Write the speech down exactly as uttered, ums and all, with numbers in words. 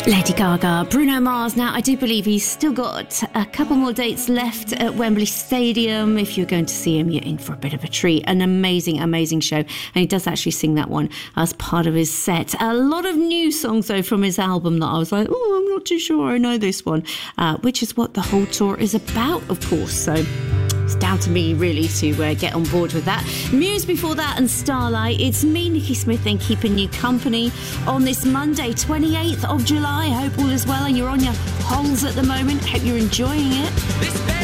Lady Gaga, Bruno Mars. Now, I do believe he's still got a couple more dates left at Wembley Stadium. If you're going to see him, you're in for a bit of a treat. An amazing, amazing show. And he does actually sing that one as part of his set. A lot of new songs, though, from his album that I was like, oh, I'm not too sure I know this one, uh, which is what the whole tour is about, of course. So it's down to me, really, to uh, get on board with that. Muse before that and Starlight. It's me, Nikki Smith, then keeping you company on this Monday, twenty-eighth of July. I hope all is well and you're on your holes at the moment. Hope you're enjoying it.